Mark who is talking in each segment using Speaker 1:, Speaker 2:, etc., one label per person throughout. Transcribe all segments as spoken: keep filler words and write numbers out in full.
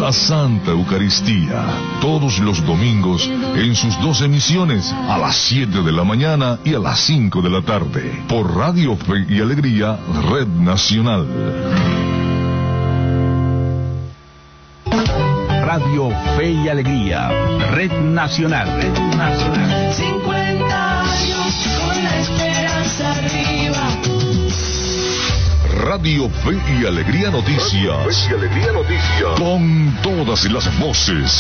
Speaker 1: la Santa Eucaristía, todos los domingos en sus dos emisiones, a las siete de la mañana y a las cinco de la tarde, por Radio Fe y Alegría, Red Nacional.
Speaker 2: Radio Fe y Alegría, Red Nacional. Red Nacional.
Speaker 3: cincuenta años con la esperanza arriba.
Speaker 1: Radio Fe y Alegría Noticias. Radio Fe y Alegría Noticias. Con todas las voces.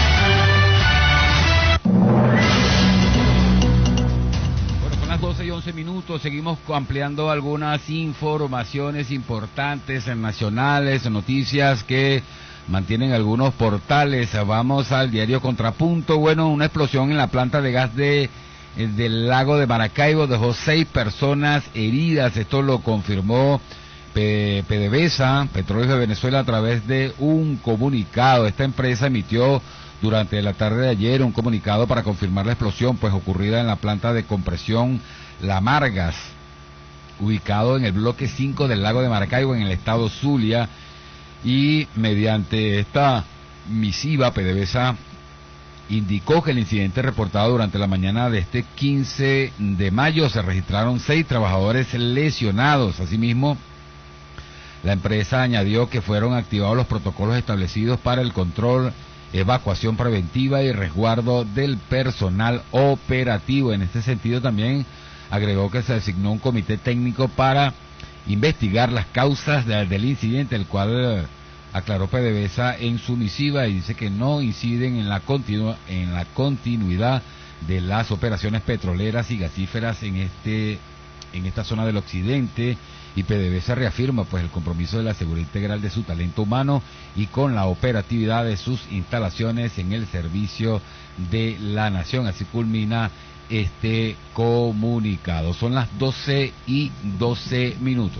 Speaker 4: Bueno, son las doce y once minutos. Seguimos ampliando algunas informaciones importantes nacionales, noticias que mantienen algunos portales. Vamos al diario Contrapunto. Bueno, una explosión en la planta de gas de del lago de Maracaibo dejó seis personas heridas. Esto lo confirmó PDVSA, Petróleos de Venezuela, a través de un comunicado. Esta empresa emitió durante la tarde de ayer un comunicado para confirmar la explosión, pues ocurrida en la planta de compresión La Margas, ubicado en el bloque cinco del lago de Maracaibo, en el estado Zulia. Y mediante esta misiva, PDVSA indicó que el incidente reportado durante la mañana de este quince de mayo se registraron seis trabajadores lesionados. Asimismo, la empresa añadió que fueron activados los protocolos establecidos para el control, evacuación preventiva y resguardo del personal operativo. En este sentido, también agregó que se designó un comité técnico para investigar las causas de, del incidente, el cual eh, aclaró PDVSA en su misiva, y dice que no inciden en la, continu en la continuidad de las operaciones petroleras y gasíferas en este en esta zona del occidente. Y PDVSA reafirma pues el compromiso de la seguridad integral de su talento humano y con la operatividad de sus instalaciones en el servicio de la nación. Así culmina este comunicado. Son las doce y doce minutos.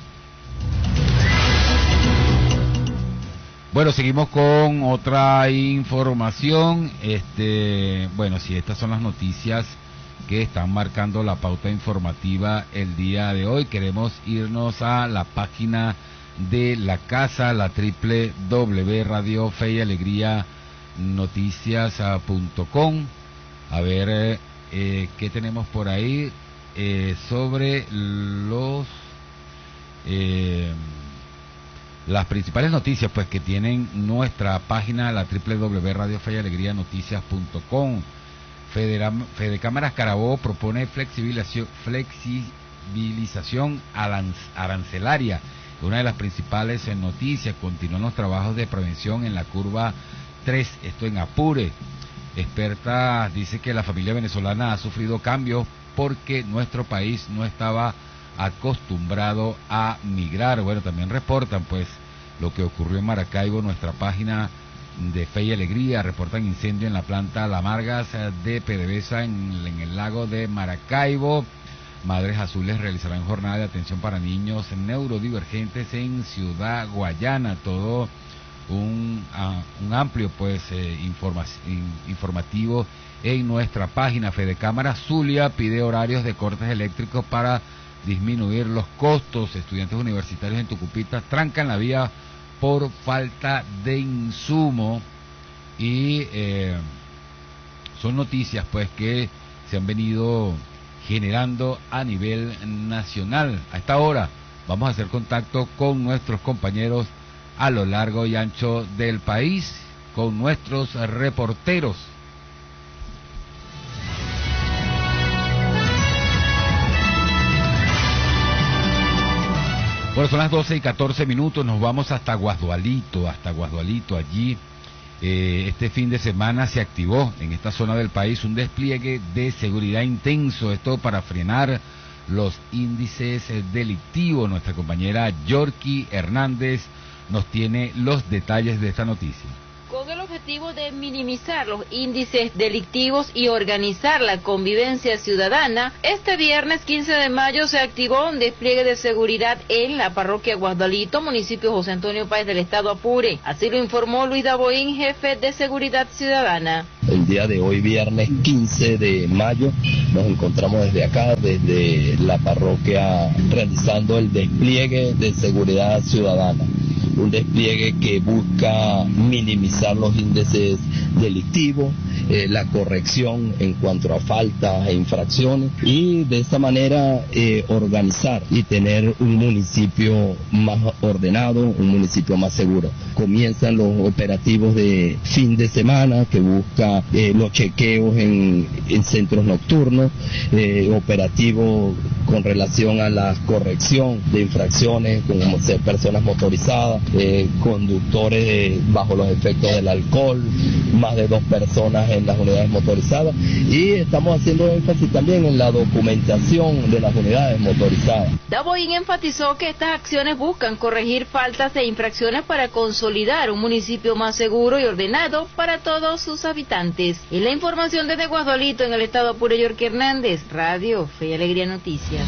Speaker 4: Bueno, seguimos con otra información. Este, bueno, si estas son las noticias que están marcando la pauta informativa el día de hoy, queremos irnos a la página de la casa, la doble u doble u doble u punto radio fe y alegría noticias punto com. A ver eh, eh, qué tenemos por ahí eh, sobre los eh, las principales noticias pues que tienen nuestra página, la doble u doble u doble u punto radio fe y alegría noticias punto com. Fede Cámaras Carabobo propone flexibilización, flexibilización arancelaria. Una de las principales noticias: continúan los trabajos de prevención en la curva tres, esto en Apure. Experta dice que la familia venezolana ha sufrido cambios porque nuestro país no estaba acostumbrado a migrar. Bueno, también reportan pues lo que ocurrió en Maracaibo. Nuestra página de Fe y Alegría reportan incendio en la planta La Margas de PDVSA en, en el lago de Maracaibo. Madres Azules realizarán jornada de atención para niños neurodivergentes en Ciudad Guayana. Todo un, uh, un amplio pues eh, informa in, informativo en nuestra página. Fedecámara Zulia pide horarios de cortes eléctricos para disminuir los costos. Estudiantes universitarios en Tucupita trancan la vía por falta de insumo. Y eh, son noticias pues que se han venido generando a nivel nacional. A esta hora vamos a hacer contacto con nuestros compañeros a lo largo y ancho del país, con nuestros reporteros. Bueno, son las doce y catorce minutos, nos vamos hasta Guasdualito, hasta Guasdualito. Allí eh, este fin de semana se activó en esta zona del país un despliegue de seguridad intenso, esto para frenar los índices delictivos. Nuestra compañera Yorky Hernández nos tiene los detalles de esta noticia.
Speaker 5: Con el objetivo de minimizar los índices delictivos y organizar la convivencia ciudadana, este viernes quince de mayo se activó un despliegue de seguridad en la parroquia Guasdualito, municipio José Antonio Páez del estado Apure. Así lo informó Luis Daboín, jefe de Seguridad Ciudadana.
Speaker 6: El día de hoy, viernes quince de mayo, nos encontramos desde acá, desde la parroquia, realizando el despliegue de seguridad ciudadana. un despliegue que busca minimizar los índices delictivos, eh, la corrección en cuanto a faltas e infracciones, y de esta manera eh, organizar y tener un municipio más ordenado, un municipio más seguro. Comienzan los operativos de fin de semana que busca eh, los chequeos en, en centros nocturnos, eh, operativos con relación a la corrección de infracciones como ser personas motorizadas, eh, conductores de, bajo los efectos del alcohol, más de dos personas en las unidades motorizadas, y estamos haciendo énfasis también en la documentación de las unidades motorizadas.
Speaker 5: Daboín enfatizó que estas acciones buscan corregir faltas e infracciones para consolidar un municipio más seguro y ordenado para todos sus habitantes. Y la información desde Guadolito, en el estado Apure, Yorky Hernández, Radio Fe y Alegría Noticias.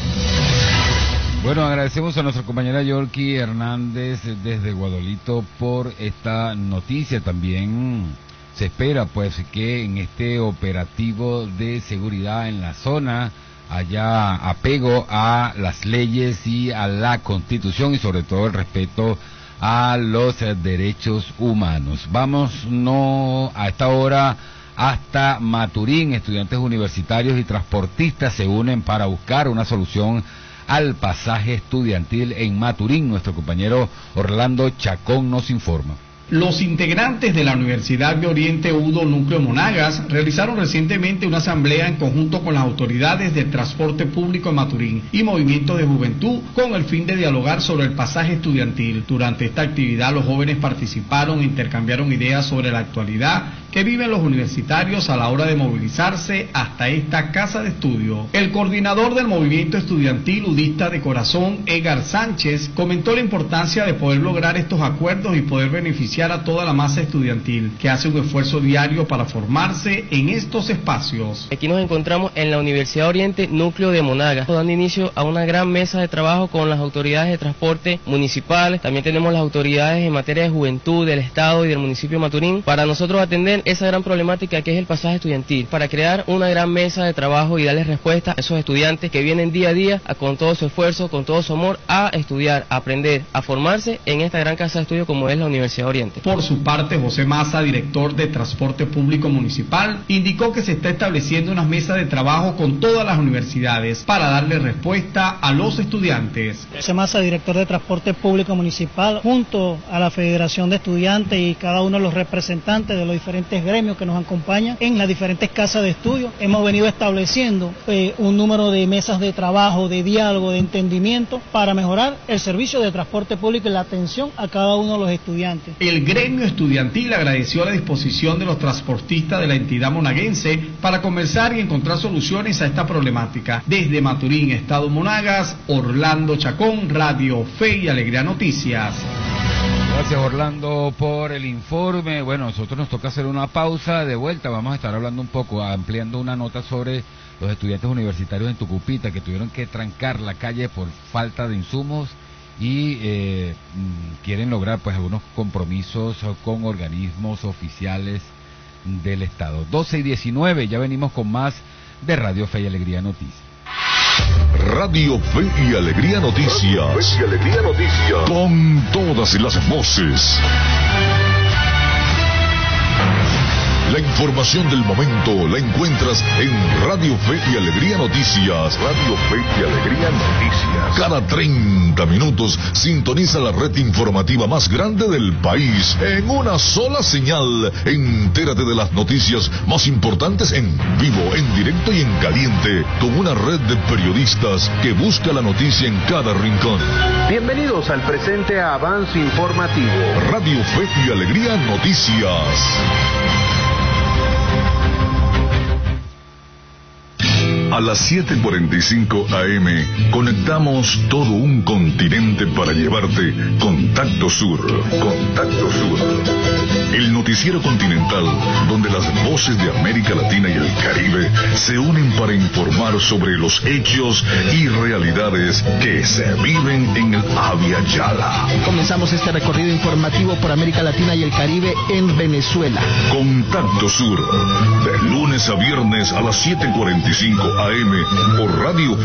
Speaker 4: Bueno, agradecemos a nuestra compañera Yorky Hernández desde Guadolito por esta noticia. También se espera pues que en este operativo de seguridad en la zona haya apego a las leyes y a la Constitución, y sobre todo el respeto a los derechos humanos. Vamos no a esta hora hasta Maturín. Estudiantes universitarios y transportistas se unen para buscar una solución al pasaje estudiantil en Maturín. Nuestro compañero Orlando Chacón nos informa.
Speaker 7: Los integrantes de la Universidad de Oriente Udo Núcleo Monagas realizaron recientemente una asamblea en conjunto con las autoridades del transporte público en Maturín y movimientos de juventud con el fin de dialogar sobre el pasaje estudiantil. Durante esta actividad los jóvenes participaron e intercambiaron ideas sobre la actualidad que viven los universitarios a la hora de movilizarse hasta esta casa de estudio. El coordinador del movimiento estudiantil udista de corazón, Edgar Sánchez, comentó la importancia de poder lograr estos acuerdos y poder beneficiar a toda la masa estudiantil que hace un esfuerzo diario para formarse en estos espacios.
Speaker 8: Aquí nos encontramos en la Universidad Oriente Núcleo de Monagas, dando inicio a una gran mesa de trabajo con las autoridades de transporte municipales. También tenemos las autoridades en materia de juventud del estado y del municipio de Maturín, para nosotros atender esa gran problemática que es el pasaje estudiantil, para crear una gran mesa de trabajo y darles respuesta a esos estudiantes que vienen día a día a, con todo su esfuerzo, con todo su amor, a estudiar, a aprender, a formarse en esta gran casa de estudio como es la Universidad Oriente.
Speaker 7: Por su parte, José Maza, director de Transporte Público Municipal, indicó que se está estableciendo unas mesas de trabajo con todas las universidades para darle respuesta a los estudiantes.
Speaker 9: José Maza, director de Transporte Público Municipal, junto a la Federación de Estudiantes y cada uno de los representantes de los diferentes gremios que nos acompañan en las diferentes casas de estudio, hemos venido estableciendo eh, un número de mesas de trabajo, de diálogo, de entendimiento para mejorar el servicio de transporte público y la atención a cada uno de los estudiantes.
Speaker 7: El gremio estudiantil agradeció la disposición de los transportistas de la entidad monaguense para conversar y encontrar soluciones a esta problemática. Desde Maturín, estado Monagas, Orlando Chacón, Radio Fe y Alegría Noticias.
Speaker 4: Gracias, Orlando, por el informe. Bueno, nosotros nos toca hacer una pausa. De vuelta vamos a estar hablando un poco, ampliando una nota sobre los estudiantes universitarios en Tucupita que tuvieron que trancar la calle por falta de insumos y eh, quieren lograr pues algunos compromisos con organismos oficiales del Estado. doce y diecinueve, ya venimos con más de Radio Fe y Alegría Noticias.
Speaker 1: Radio Fe y Alegría Noticias. Fe y Alegría Noticias. Con todas las voces. La información del momento la encuentras en Radio Fe y Alegría Noticias. Radio Fe y Alegría Noticias. Cada treinta minutos sintoniza la red informativa más grande del país en una sola señal. Entérate de las noticias más importantes en vivo, en directo y en caliente, con una red de periodistas que busca la noticia en cada rincón.
Speaker 10: Bienvenidos al presente avance informativo.
Speaker 1: Radio Fe y Alegría Noticias. A las siete cuarenta y cinco A M conectamos todo un continente para llevarte Contacto Sur. Contacto Sur. El noticiero continental donde las voces de América Latina y el Caribe se unen para informar sobre los hechos y realidades que se viven en el Abya Yala.
Speaker 11: Comenzamos este recorrido informativo por América Latina y el Caribe en Venezuela.
Speaker 1: Contacto Sur, de lunes a viernes a las siete cuarenta y cinco A M por Radio